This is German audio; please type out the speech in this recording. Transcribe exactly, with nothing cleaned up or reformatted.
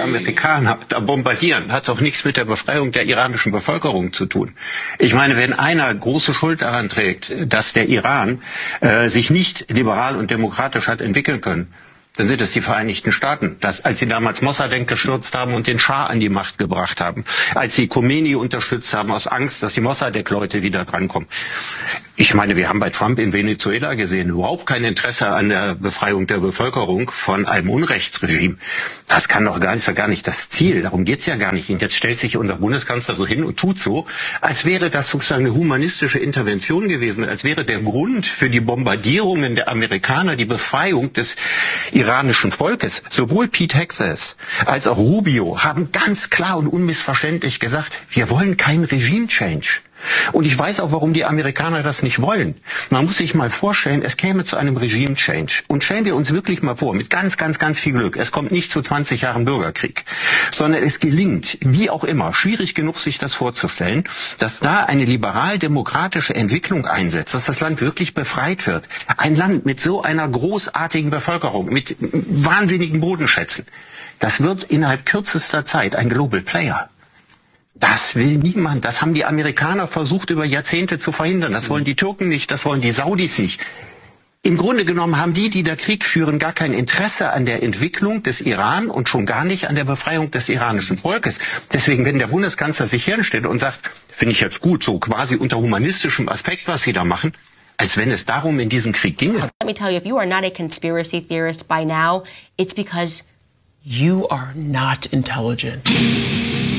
Amerikaner da bombardieren, hat doch nichts mit der Befreiung der iranischen Bevölkerung zu tun. Ich meine, wenn einer große Schuld daran trägt, dass der Iran äh, sich nicht liberal und demokratisch hat entwickeln können, dann sind es die Vereinigten Staaten. Das, als sie damals Mossadegh gestürzt haben und den Schah an die Macht gebracht haben, als sie Khomeini unterstützt haben aus Angst, dass die Mossadegh-Leute wieder drankommen. Ich meine, wir haben bei Trump in Venezuela gesehen, überhaupt kein Interesse an der Befreiung der Bevölkerung von einem Unrechtsregime. Das kann doch gar nicht, gar nicht das Ziel. Darum geht's ja gar nicht. Und jetzt stellt sich unser Bundeskanzler so hin und tut so, als wäre das sozusagen eine humanistische Intervention gewesen, als wäre der Grund für die Bombardierungen der Amerikaner die Befreiung des iranischen Volkes. Sowohl Pete Hegseth als auch Rubio haben ganz klar und unmissverständlich gesagt, wir wollen keinen Regime-Change. Und ich weiß auch, warum die Amerikaner das nicht wollen. Man muss sich mal vorstellen, es käme zu einem Regime-Change. Und stellen wir uns wirklich mal vor, mit ganz, ganz, ganz viel Glück, es kommt nicht zu zwanzig Jahren Bürgerkrieg, sondern es gelingt, wie auch immer, schwierig genug sich das vorzustellen, dass da eine liberal-demokratische Entwicklung einsetzt, dass das Land wirklich befreit wird. Ein Land mit so einer großartigen Bevölkerung, mit wahnsinnigen Bodenschätzen, das wird innerhalb kürzester Zeit ein Global Player. Das will niemand. Das haben die Amerikaner versucht, über Jahrzehnte zu verhindern. Das wollen die Türken nicht, das wollen die Saudis nicht. Im Grunde genommen haben die, die da Krieg führen, gar kein Interesse an der Entwicklung des Iran und schon gar nicht an der Befreiung des iranischen Volkes. Deswegen, wenn der Bundeskanzler sich hinstellt und sagt, finde ich jetzt gut, so quasi unter humanistischem Aspekt, was sie da machen, als wenn es darum in diesem Krieg ginge. Let me tell you, if you are not a conspiracy theorist by now, it's because you are not intelligent.